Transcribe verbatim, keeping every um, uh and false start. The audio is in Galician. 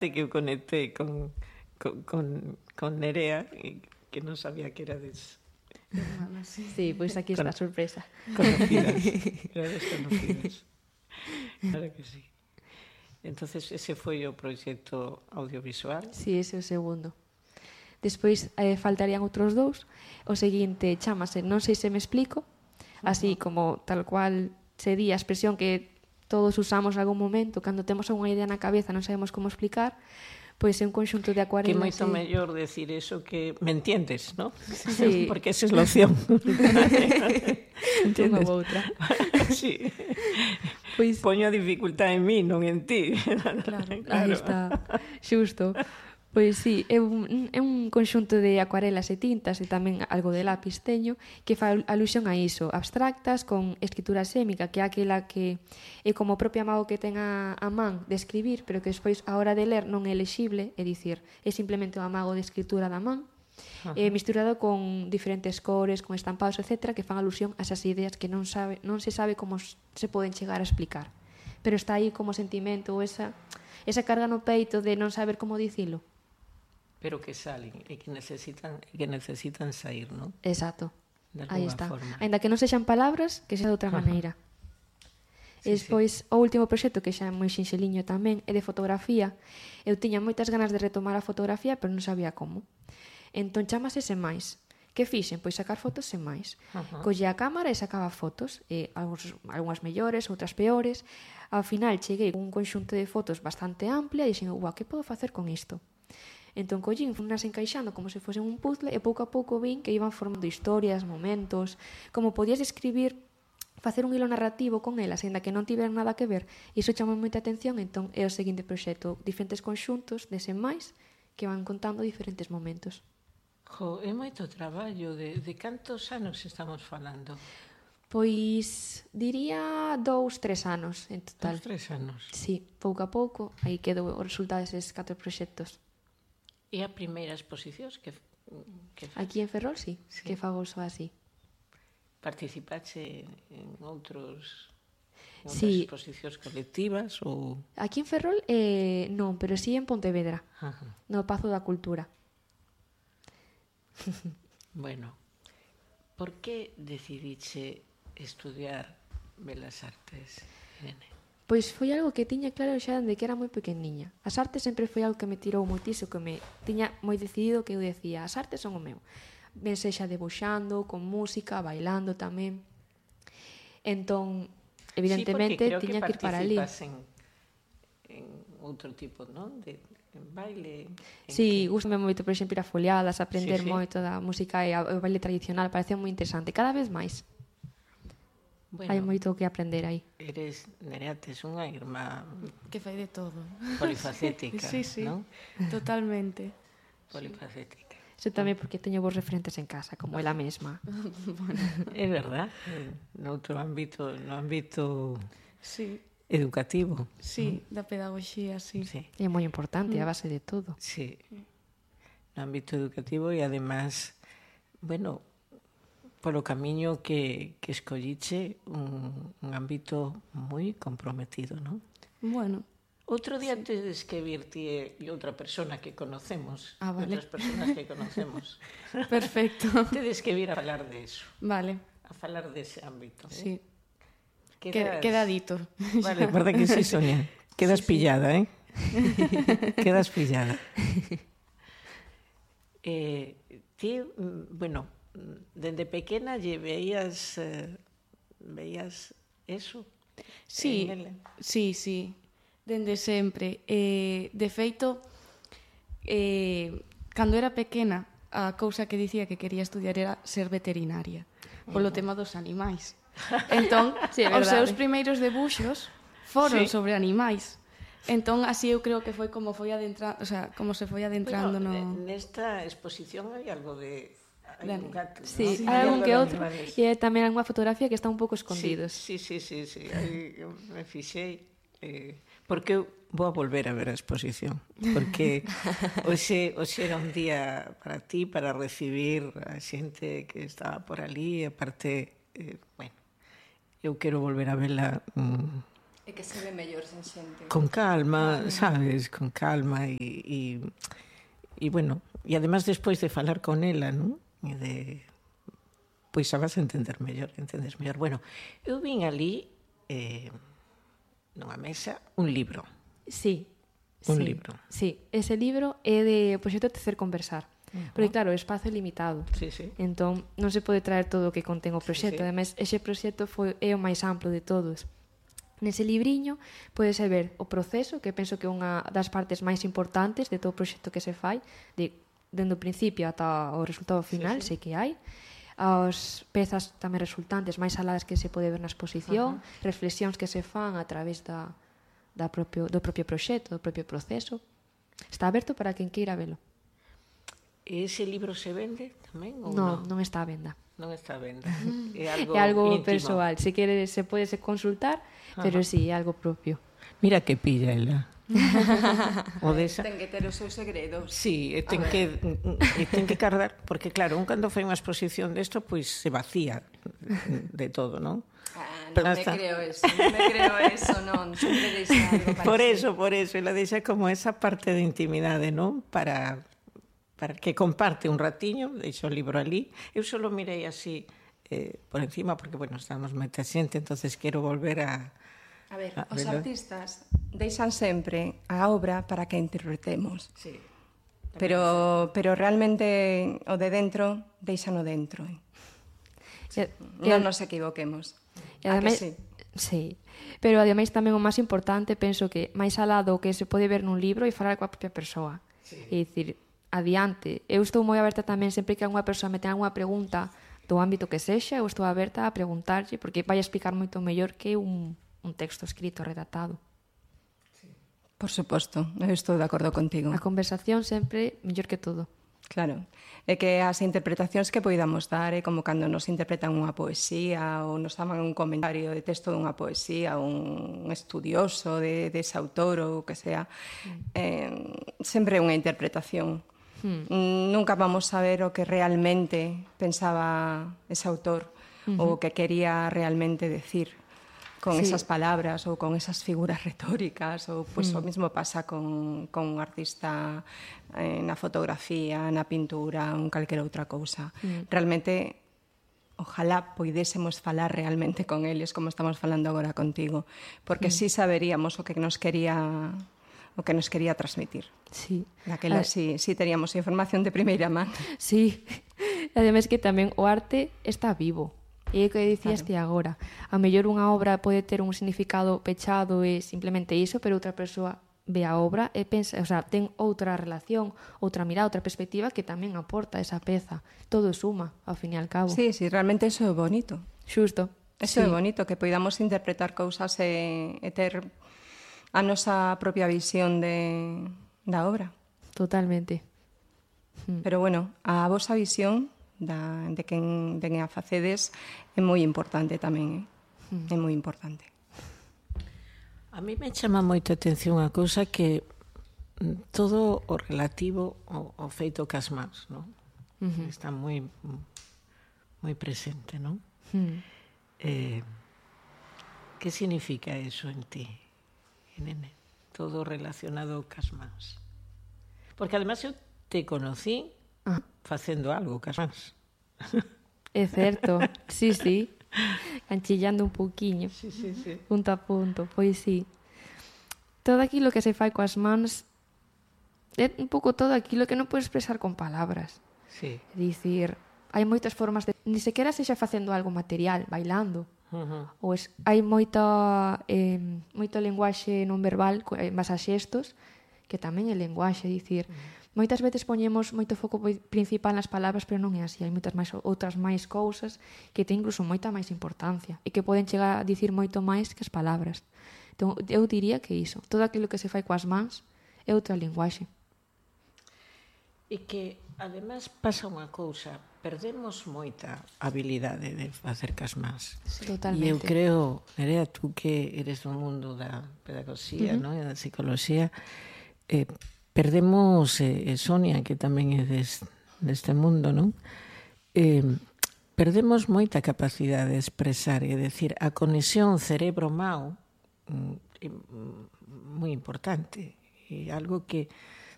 que eu conectei con, con, con, con Nerea, que non sabía que era des... Hermana, sí. Sí, pois aquí está a sorpresa. Conocidas, era desconocidas. Claro que sí. Entonces, ese foi o proxecto audiovisual. Sí, ese é o segundo. Despois eh, faltarían outros dous. O seguinte chamase Non sei se me explico, así como tal cual sería a expresión que todos usamos en algún momento cando temos unha idea na cabeza non sabemos como explicar, pois é un conxunto de acuarelas. Que é moito e... mellor decir eso que me entiendes, ¿no? Sí. Porque esa é a opción. Entiendes? Unha ou outra. Sí. Pois... Poño a dificultad en mí, non en ti. Claro, claro. Aí está, xusto. Pois sí, é un, é un conxunto de acuarelas e tintas e tamén algo de lápiz teño que fai alusión a iso, abstractas con escritura sémica, que é aquela que é como o propio amago que ten a, a man de escribir, pero que despois a hora de ler non é lexible, é dicir, é simplemente o amago de escritura da man, eh, misturado con diferentes cores, con estampados, etcétera, que fan alusión a esas ideas que non sabe, non se sabe como se poden chegar a explicar. Pero está aí como sentimento ou esa, esa carga no peito de non saber como dicilo. Pero que salen e que necesitan, que necesitan sair, ¿no? Exacto. De Aí alguna está. forma. Ainda que non sexan palabras, que sea de outra maneira. Sí, E despois, sí. O último proxecto, que xa é moi xinxeliño tamén, é de fotografía. Eu tiña moitas ganas de retomar a fotografía, pero non sabía como. Entón chamase Sen Máis. Que fixen? Pois sacar fotos sen máis. Uh-huh. Collía a cámara e sacaba fotos, e algúns, algunhas mellores, outras peores. Ao final cheguei con un conxunto de fotos bastante amplia e dixen, uau, que podo facer con isto? Entón collín, funas encaixando como se fose un puzzle e pouco a pouco vin que iban formando historias, momentos, como podías escribir, facer un hilo narrativo con elas, ainda que non tiveran nada que ver. Iso chamou moita atención, entón é o seguinte proxecto, diferentes conxuntos de Sen Máis que van contando diferentes momentos. Jo, é moito traballo, de, de cantos anos estamos falando? Pois diría dous, tres anos en total. Dous, tres anos. Sí, pouco a pouco, aí quedou o resultado deses catro proxectos. E a primeira exposición que, que faz? Aquí en Ferrol, sí, sí. Que fago só así. Participache en outros en outras sí. exposicións colectivas ou... Aquí en Ferrol eh, non, pero sí en Pontevedra, Ajá. No Pazo da Cultura. Bueno, por que decidiche estudiar Belas Artes, Irene? Pois foi algo que tiña claro xa dende que era moi pequeniña. As artes sempre foi algo que me tirou moitísimo, que me tiña moi decidido que eu decía, as artes son o meu. Ben sexa debuxando, con música, bailando tamén. Entón, evidentemente, sí, tiña que, que ir para ali. Sí, porque creo que participas en, en outro tipo, non? De, en baile. En sí, que... gustame moito, por exemplo, ir a foliadas, aprender sí, sí. moito da música e o baile tradicional, parece moi interesante, cada vez máis. Bueno, hai moito que aprender aí. Eres, Nerea, tes unha irmá... Que fai de todo. Polifacética, sí, sí, non? Totalmente. Polifacética. Eso tamén porque teño vos referentes en casa, como ela mesma. Bueno, é verdad, noutro ámbito, no ámbito sí. educativo. Sí, ¿no? Da pedagogía, sí. sí. É moi importante, mm. a base de todo. Sí, no ámbito educativo e además, bueno, polo camiño que, que escolliche un, un ámbito moi comprometido, non? Bueno. Outro día sí. tedes que vir ti e outra persona que conocemos, ah, vale. outras personas que conocemos. Perfecto. Tedes que vir a falar de eso. Vale. A falar dese ámbito. Sí. ¿eh? Quedas... Quedadito. Vale, verdad que sí, Sonia. Quedas sí, pillada, sí. ¿eh? Quedas pillada. Eh, ti, bueno, dende pequena lle veías eh, veías eso? Sí, sí, sí. Dende sempre. Eh, de feito, eh, cando era pequena, a cousa que dicía que quería estudiar era ser veterinaria, polo uh-huh. tema dos animais. Entón, sí, os seus primeiros debuxos foron sí. sobre animais. Entón, así eu creo que foi como foi adentrando, o sea, como se foi adentrando bueno, no... Nesta exposición hai algo de... Hai un gato, sí, ¿no? hai algún que outro. E tamén hai unha fotografía que está un pouco escondidos. Sí, sí, sí, sí, sí. Aí me fixei... Eh, porque eu vou a volver a ver a exposición. Porque hoxe, hoxe era un día para ti, para recibir a xente que estaba por ali, e aparte, eh, bueno, eu quero volver a verla mm, E que se ve mellor sen xente. Con calma, sabes, con calma e, e, e bueno, e además despois de falar con ela, non? E de pois xa vas a entender mellor, entendes mellor. Bueno, eu vin ali eh, nunha mesa un libro. Sí. Un sí, libro. Sí, ese libro é de proxecto Tecer Conversar. Uh-huh. Porque claro, o espazo é limitado. Sí, sí. Entón, non se pode traer todo o que contén o proxecto. Sí, sí. Ademais, ese proxecto foi, é o máis amplo de todos. Nese libriño podes ver o proceso, que penso que é unha das partes máis importantes de todo o proxecto que se fai, de, dende o principio ata o resultado final, sí, sí. sei que hai. As pezas tamén resultantes máis aladas que se pode ver na exposición, uh-huh. reflexións que se fan a través da Da propio, do propio proxecto, do propio proceso. Está aberto para quen queira velo. E ese libro se vende tamén? Ou no, non? non está a venda. Non está a venda. É algo, é algo íntimo. persoal. Se quere, se pode se consultar, Ajá. pero sí, é algo propio. Mira que pilla ela. O desa. Ten que ter os seus segredos. Sí, e ten que e ten que cardar, porque claro, un cando fai unha exposición desto, pois se vacía de todo, non? Ah, non me está. creo eso, non me creo eso, non, sempre deixa algo para Por ser. eso, por eso, ela deixa como esa parte de intimidade, non? Para para que comparte un ratiño, deixo o libro ali. Eu só mirei así eh, por encima, porque, bueno, estamos moita xente, entonces quero volver a A ver, Ah, os ¿verdad? artistas deixan sempre a obra para que a interpretemos. Sí. Pero, pero realmente o de dentro, deixano dentro. E, Non nos equivoquemos. E A que ademais, sí? sí. Pero ademais tamén o máis importante, penso que máis alado que se pode ver nun libro e falar coa propia persoa. Sí. E dicir, adiante. Eu estou moi aberta tamén sempre que unha persoa me ten unha pregunta do ámbito que sexa, eu estou aberta a preguntarlle, porque vai explicar moito mellor que un un texto escrito, redactado. Por suposto, eu estou de acordo contigo. A conversación sempre mellor que todo. Claro, é que as interpretacións que poidamos dar é como cando nos interpretan unha poesía ou nos daban un comentario de texto dunha poesía, un estudioso de, de ese autor ou o que sea. Eh, sempre é unha interpretación. Hmm. Nunca vamos a ver o que realmente pensaba ese autor uh-huh. ou o que quería realmente decir con sí. esas palabras ou con esas figuras retóricas ou pois pues, mm. o mismo pasa con, con un artista eh, na fotografía, na pintura, un calquera outra cousa. Mm. Realmente, ojalá poidésemos falar realmente con eles como estamos falando agora contigo, porque mm. sí saberíamos o que nos quería o que nos quería transmitir. Sí. Daquela sí, sí teríamos información de primeira man. Sí. Ademais que tamén o arte está vivo. E é o que dicías ti agora. A mellor unha obra pode ter un significado pechado e simplemente iso, pero outra persoa ve a obra e pensa, o sea, ten outra relación, outra mirada, outra perspectiva que tamén aporta esa peza. Todo suma, ao fin e al cabo. Sí, sí, realmente eso é bonito. Xusto. Eso sí. é bonito, que poidamos interpretar cousas e, e ter a nosa propia visión de, da obra. Totalmente. Pero bueno, a vosa visión da, de quen, de quen a facedes é moi importante tamén, eh? mm. é moi importante. A mí me chama moita atención a cousa que todo o relativo ao, ao feito cas mans, non? Uh-huh. Está moi moi presente, non? Uh-huh. Eh, que significa eso en ti, nene? Todo relacionado cas mans. Porque además eu te conocí ah. facendo algo cas mans. É certo, sí, sí. Canchillando un pouquiño. Sí, sí, sí. Punto a punto, pois sí. Todo aquilo que se fai coas mans é un pouco todo aquilo que non podes expresar con palabras. Sí. Dicir, hai moitas formas de... Ni sequera sexa facendo algo material, bailando. Uh-huh. Ou es, hai moita, eh, moito lenguaxe non verbal, máis a xestos, que tamén é lenguaxe, dicir... Uh-huh. Moitas veces poñemos moito foco principal nas palabras, pero non é así. Hai moitas máis, outras máis cousas que ten incluso moita máis importancia e que poden chegar a dicir moito máis que as palabras. Entón, eu diría que iso. Todo aquilo que se fai coas mans é outra linguaxe. E que, además, pasa unha cousa. Perdemos moita habilidade de facer cas mans. Sí, totalmente. E eu creo, Nerea, tú que eres do mundo da pedagogía, uh-huh. ¿no? E da psicología, eh, perdemos, eh, Sonia, que tamén é des, deste mundo, non? Eh, perdemos moita capacidade de expresar, e decir, a conexión cerebro-mao moi importante e algo que